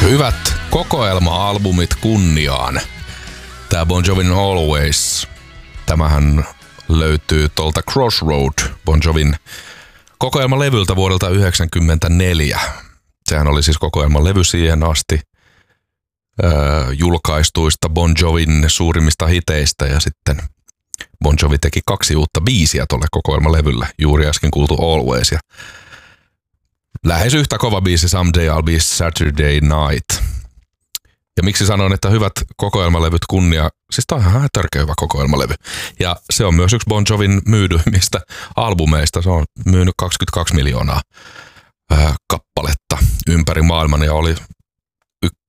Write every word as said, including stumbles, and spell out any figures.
Hyvät kokoelma-albumit kunniaan. Tää Bon Jovin Always. Tämähän löytyy tuolta Crossroad Bon Jovin kokoelmalevyltä vuodelta yhdeksänkymmentäneljä. Sehän oli siis kokoelmalevy siihen asti öö, julkaistuista Bon Jovin suurimmista hiteistä, ja sitten Bon Jovi teki kaksi uutta biisiä tuolle kokoelmalevylle, juuri äsken kuultu Always, ja lähes yhtä kova biisi Someday I'll Be Saturday Night. Ja miksi sanoin, että hyvät kokoelmalevyt kunnia, siis tää on ihan törkeä hyvä kokoelmalevy. Ja se on myös yksi Bon Jovin myydyimmistä albumeista. Se on myynyt kaksikymmentäkaksi miljoonaa ää, kappaletta ympäri maailman ja oli y-